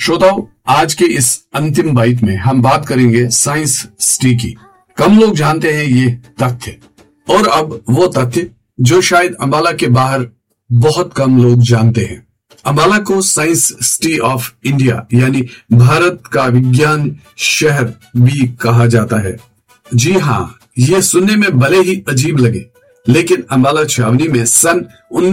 श्रोताओं, आज के इस अंतिम बाइट में हम बात करेंगे साइंस सिटी की। कम लोग जानते हैं ये तथ्य, और अब वो तथ्य जो शायद अंबाला के बाहर बहुत कम लोग जानते हैं। अंबाला को साइंस सिटी ऑफ इंडिया यानी भारत का विज्ञान शहर भी कहा जाता है। जी हाँ, ये सुनने में भले ही अजीब लगे, लेकिन अंबाला छावनी में सन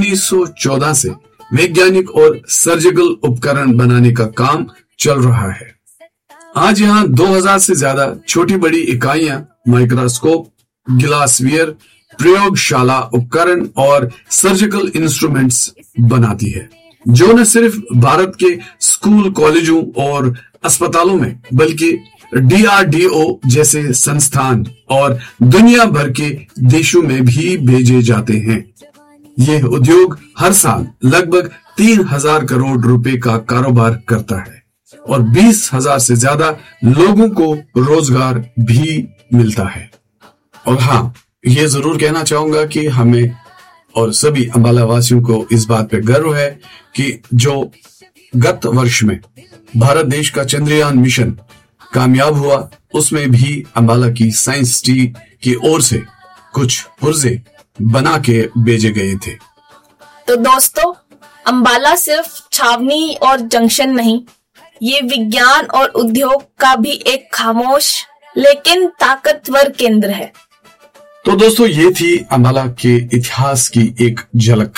1914 से वैज्ञानिक और सर्जिकल उपकरण बनाने का काम चल रहा है। आज यहाँ 2000 से ज्यादा छोटी बड़ी इकाइयां माइक्रोस्कोप, ग्लासवेयर, प्रयोगशाला उपकरण और सर्जिकल इंस्ट्रूमेंट्स बनाती है, जो न सिर्फ भारत के स्कूल, कॉलेजों और अस्पतालों में बल्कि DRDO जैसे संस्थान और दुनिया भर के देशों में भी भेजे जाते हैं। यह उद्योग हर साल लगभग 3000 करोड़ रुपए का कारोबार करता है और 20,000 से ज्यादा लोगों को रोजगार भी मिलता है। और हाँ, ये जरूर कहना चाहूंगा कि हमें और सभी अंबाला वासियों को इस बात पे गर्व है कि जो गत वर्ष में भारत देश का चंद्रयान मिशन कामयाब हुआ, उसमें भी अंबाला की साइंस सिटी की ओर से कुछ पुर्जे बना के भेजे गए थे। तो दोस्तों, अंबाला सिर्फ छावनी और जंक्शन नहीं, ये विज्ञान और उद्योग का भी एक खामोश लेकिन ताकतवर केंद्र है। तो दोस्तों, ये थी अंबाला के इतिहास की एक झलक।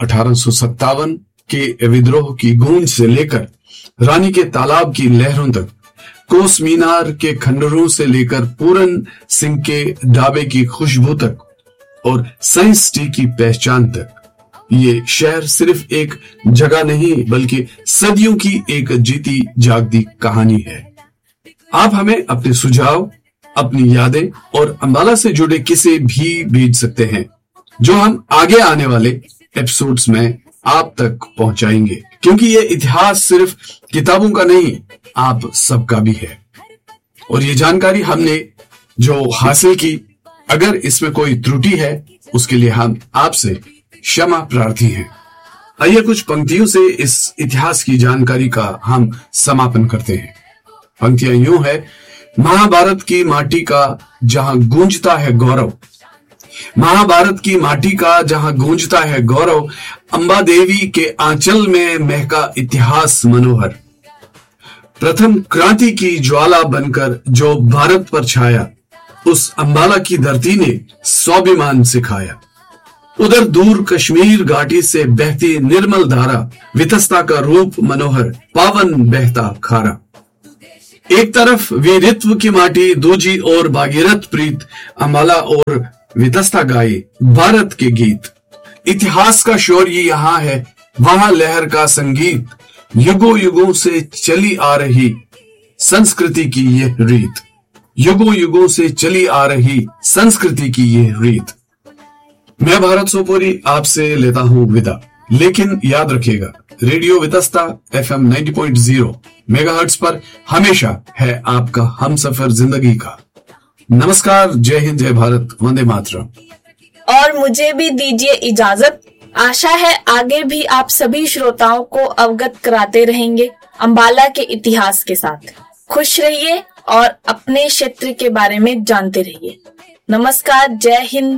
1857 के विद्रोह की गूंज से लेकर रानी के तालाब की लहरों तक, कोस मीनार के खंडरों से लेकर पूरन सिंह के ढाबे की खुशबू तक और साइंस सिटी की पहचान तक, ये शहर सिर्फ एक जगह नहीं बल्कि सदियों की एक जीती जागती कहानी है। आप हमें अपने सुझाव, अपनी यादें और अंबाला से जुड़े किस्से भी भेज सकते हैं, जो हम आगे आने वाले एपिसोड्स में आप तक पहुंचाएंगे, क्योंकि ये इतिहास सिर्फ किताबों का नहीं, आप सबका भी है। और ये जानकारी हमने जो हासिल की, अगर इसमें कोई त्रुटि है उसके लिए हम आपसे क्षमा प्रार्थी हैं। आइए कुछ पंक्तियों से इस इतिहास की जानकारी का हम समापन करते हैं। पंक्तियां यूं है: महाभारत की माटी का जहां गूंजता है गौरव, महाभारत की माटी का जहां गूंजता है गौरव, अंबा देवी के आंचल में महका इतिहास मनोहर, प्रथम क्रांति की ज्वाला बनकर जो भारत पर छाया, उस अंबाला की धरती ने स्वाभिमान सिखाया। उधर दूर कश्मीर घाटी से बहती निर्मल धारा, वितस्ता का रूप मनोहर, पावन बहता खारा। एक तरफ वीरत्व की माटी, दूजी और भागीरथ प्रीत, अंबाला और वितस्ता गाए भारत के गीत। इतिहास का शौर्य यहाँ है, वहां लहर का संगीत, युगों युगों से चली आ रही संस्कृति की यह रीत, युगों युगों से चली आ रही संस्कृति की यह रीत। मैं भारत सोपोरी आपसे लेता हूं विदा, लेकिन याद रखिएगा, रेडियो वितस्ता FM 90.0 मेगाहर्ट्ज पर हमेशा है आपका हमसफर जिंदगी का। नमस्कार, जय हिंद, जय भारत, वंदे मातरम। और मुझे भी दीजिए इजाजत। आशा है आगे भी आप सभी श्रोताओं को अवगत कराते रहेंगे अंबाला के इतिहास के साथ। खुश रहिए और अपने क्षेत्र के बारे में जानते रहिए। नमस्कार, जय हिंद।